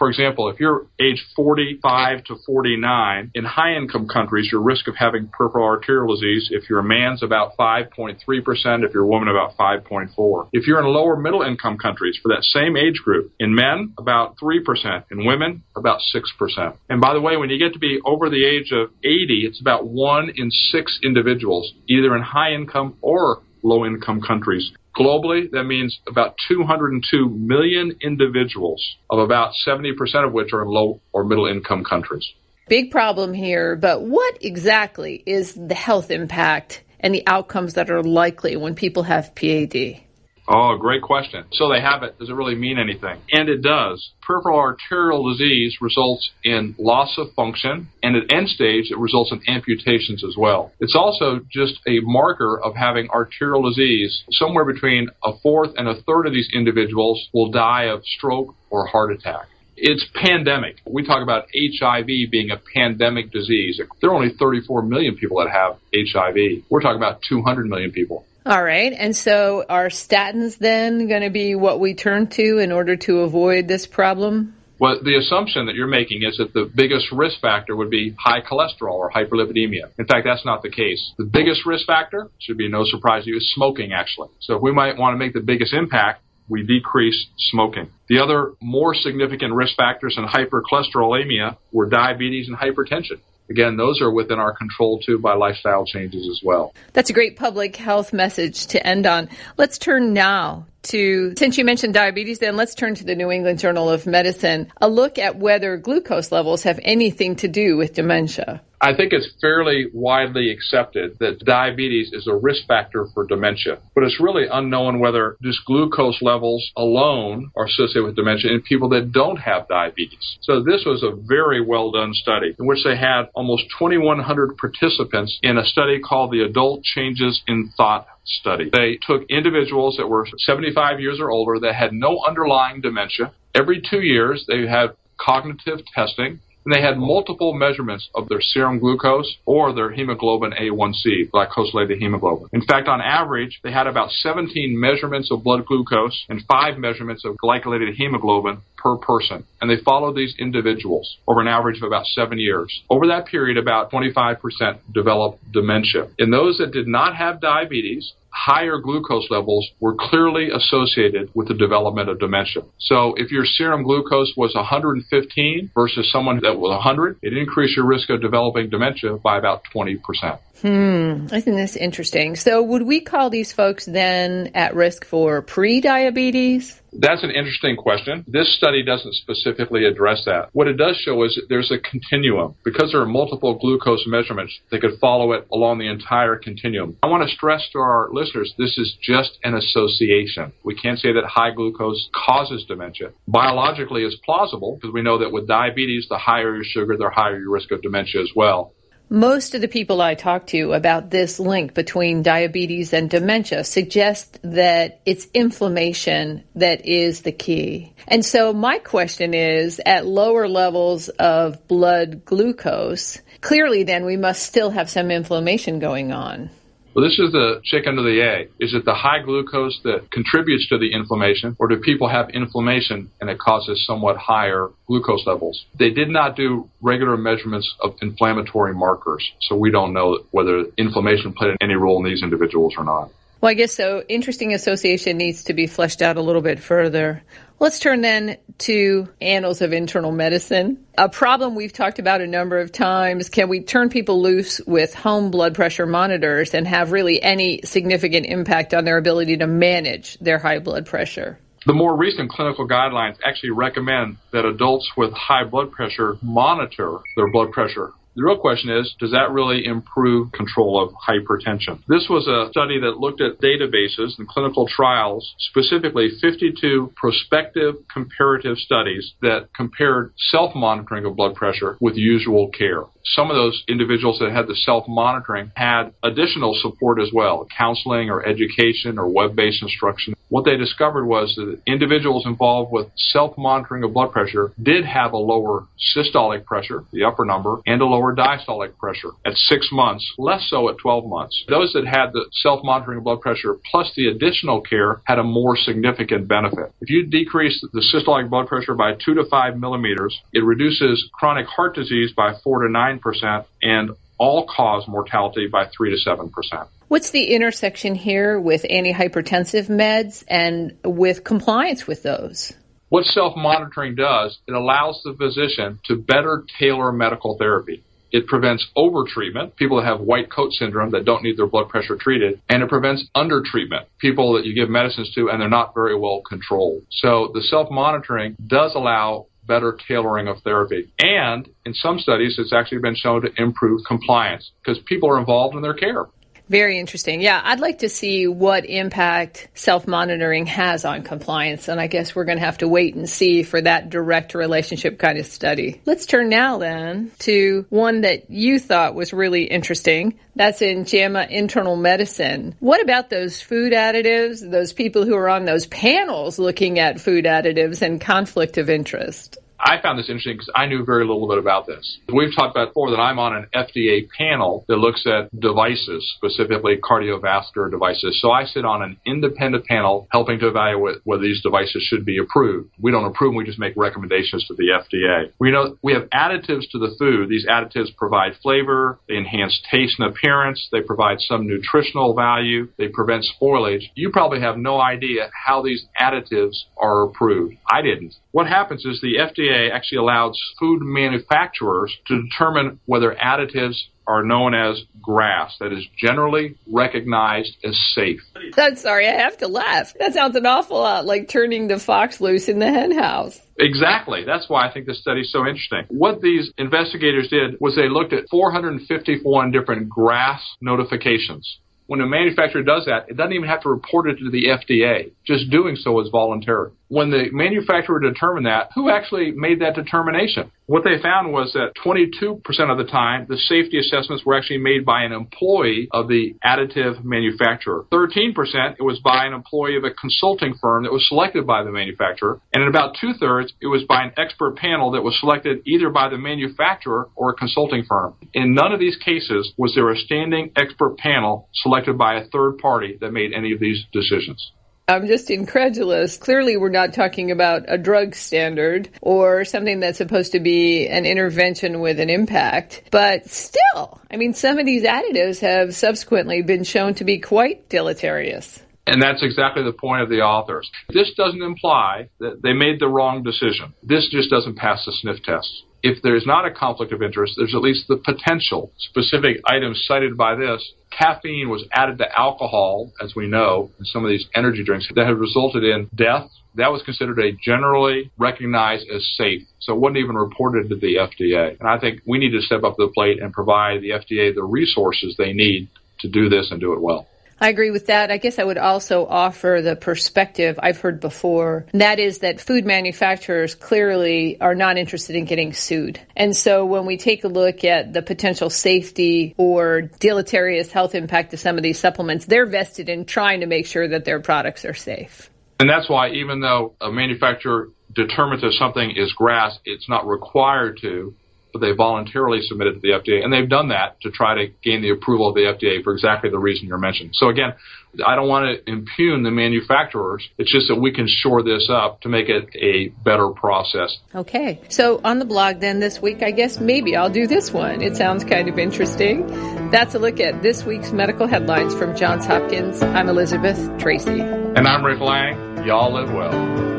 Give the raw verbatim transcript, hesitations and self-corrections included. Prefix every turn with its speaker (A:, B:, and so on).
A: For example, if you're age forty-five to forty-nine, in high-income countries, your risk of having peripheral arterial disease, if you're a man, is about five point three percent. If you're a woman, about five point four. If you're in lower middle-income countries, for that same age group, in men, about three percent. In women, about six percent. And by the way, when you get to be over the age of eighty, it's about one in six individuals, either in high-income or low-income countries. Globally, that means about two hundred two million individuals, of about seventy percent of which are in low or middle-income countries.
B: Big problem here, but what exactly is the health impact and the outcomes that are likely when people have P A D?
A: Oh, great question. So they have it. Does it really mean anything? And it does. Peripheral arterial disease results in loss of function, and at end stage, it results in amputations as well. It's also just a marker of having arterial disease. Somewhere between a fourth and a third of these individuals will die of stroke or heart attack. It's pandemic. We talk about H I V being a pandemic disease. There are only thirty-four million people that have H I V. We're talking about two hundred million people.
B: All right. And so are statins then going to be what we turn to in order to avoid this problem?
A: Well, the assumption that you're making is that the biggest risk factor would be high cholesterol or hyperlipidemia. In fact, that's not the case. The biggest risk factor, should be no surprise to you, is smoking, actually. So if we might want to make the biggest impact, we decrease smoking. The other more significant risk factors in hypercholesterolemia were diabetes and hypertension. Again, those are within our control, too, by lifestyle changes as well.
B: That's a great public health message to end on. Let's turn now to, since you mentioned diabetes, then let's turn to the New England Journal of Medicine, a look at whether glucose levels have anything to do with dementia.
A: I think it's fairly widely accepted that diabetes is a risk factor for dementia, but it's really unknown whether just glucose levels alone are associated with dementia in people that don't have diabetes. So this was a very well done study in which they had almost twenty-one hundred participants in a study called the Adult Changes in Thought study. They took individuals that were seventy-five years or older that had no underlying dementia. Every two years, they had cognitive testing, and they had multiple measurements of their serum glucose or their hemoglobin A one C, glycosylated hemoglobin. In fact, on average, they had about seventeen measurements of blood glucose and five measurements of glycosylated hemoglobin per person. And they followed these individuals over an average of about seven years. Over that period, about twenty-five percent developed dementia. In those that did not have diabetes, higher glucose levels were clearly associated with the development of dementia. So if your serum glucose was one hundred fifteen versus someone that was one hundred, it increased your risk of developing dementia by about twenty percent.
B: Hmm, I think that's interesting. So would we call these folks then at risk for pre-diabetes?
A: That's an interesting question. This study doesn't specifically address that. What it does show is that there's a continuum. Because there are multiple glucose measurements, they could follow it along the entire continuum. I want to stress to our listeners, this is just an association. We can't say that high glucose causes dementia. Biologically, it's plausible because we know that with diabetes, the higher your sugar, the higher your risk of dementia as well.
B: Most of the people I talk to about this link between diabetes and dementia suggest that it's inflammation that is the key. And so my question is, at lower levels of blood glucose, clearly then we must still have some inflammation going on.
A: Well, this is the chicken or the egg. Is it the high glucose that contributes to the inflammation, or do people have inflammation and it causes somewhat higher glucose levels? They did not do regular measurements of inflammatory markers, so we don't know whether inflammation played any role in these individuals or not.
B: Well, I guess so. Interesting association needs to be fleshed out a little bit further. Let's turn then to Annals of Internal Medicine. A problem we've talked about a number of times. Can we turn people loose with home blood pressure monitors and have really any significant impact on their ability to manage their high blood pressure?
A: The more recent clinical guidelines actually recommend that adults with high blood pressure monitor their blood pressure. The real question is, does that really improve control of hypertension? This was a study that looked at databases and clinical trials, specifically fifty-two prospective comparative studies that compared self-monitoring of blood pressure with usual care. some of those individuals that had the self-monitoring had additional support as well, counseling or education or web-based instruction. What they discovered was that individuals involved with self-monitoring of blood pressure did have a lower systolic pressure, the upper number, and a lower diastolic pressure at six months, less so at twelve months. Those that had the self-monitoring of blood pressure plus the additional care had a more significant benefit. If you decrease the systolic blood pressure by two to five millimeters, it reduces chronic heart disease by four to nine percent and all-cause mortality by three to seven percent.
B: What's the intersection here with antihypertensive meds and with compliance with those?
A: What self-monitoring does, it allows the physician to better tailor medical therapy. It prevents overtreatment, people that have white coat syndrome that don't need their blood pressure treated, and it prevents undertreatment, people that you give medicines to and they're not very well controlled. So the self-monitoring does allow better tailoring of therapy. And in some studies, it's actually been shown to improve compliance because people are involved in their care.
B: Very interesting. Yeah, I'd like to see what impact self-monitoring has on compliance, and I guess we're going to have to wait and see for that direct relationship kind of study. Let's turn now then to one that you thought was really interesting. That's in JAMA Internal Medicine. What about those food additives, those people who are on those panels looking at food additives and conflict of interest?
A: I found this interesting because I knew very little bit about this. We've talked about before that I'm on an F D A panel that looks at devices, specifically cardiovascular devices. So I sit on an independent panel helping to evaluate whether these devices should be approved. We don't approve them, we just make recommendations to the F D A. We know we have additives to the food. These additives provide flavor, they enhance taste and appearance, they provide some nutritional value, they prevent spoilage. You probably have no idea how these additives are approved. I didn't. What happens is the F D A actually allows food manufacturers to determine whether additives are known as G R A S, that is generally recognized as safe.
B: I'm sorry, I have to laugh. That sounds an awful lot like turning the fox loose in the hen house.
A: Exactly. That's why I think this study is so interesting. What these investigators did was they looked at four hundred fifty-one different G R A S notifications. When a manufacturer does that, it doesn't even have to report it to the F D A. Just doing so is voluntary. When the manufacturer determined that, who actually made that determination? What they found was that twenty-two percent of the time, the safety assessments were actually made by an employee of the additive manufacturer. thirteen percent, it was by an employee of a consulting firm that was selected by the manufacturer. And in about two-thirds, it was by an expert panel that was selected either by the manufacturer or a consulting firm. In none of these cases was there a standing expert panel selected by a third party that made any of these decisions.
B: I'm just incredulous. Clearly, we're not talking about a drug standard or something that's supposed to be an intervention with an impact. But still, I mean, some of these additives have subsequently been shown to be quite deleterious.
A: And that's exactly the point of the authors. This doesn't imply that they made the wrong decision. This just doesn't pass the sniff test. If there's not a conflict of interest, there's at least the potential. Specific items cited by this, caffeine was added to alcohol, as we know, in some of these energy drinks that have resulted in death. That was considered a generally recognized as safe. So it wasn't even reported to the F D A. And I think we need to step up to the plate and provide the F D A the resources they need to do this and do it well.
B: I agree with that. I guess I would also offer the perspective I've heard before, and that is that food manufacturers clearly are not interested in getting sued. And so when we take a look at the potential safety or deleterious health impact of some of these supplements, they're vested in trying to make sure that their products are safe.
A: And that's why even though a manufacturer determines that something is G R A S, it's not required to, but they voluntarily submitted to the F D A, and they've done that to try to gain the approval of the F D A for exactly the reason you're mentioning. So again, I don't want to impugn the manufacturers. It's just that we can shore this up to make it a better process.
B: Okay. So on the blog then this week, I guess maybe I'll do this one. It sounds kind of interesting. That's a look at this week's medical headlines from Johns Hopkins. I'm Elizabeth Tracy.
A: And I'm Rick Lang. Y'all live well.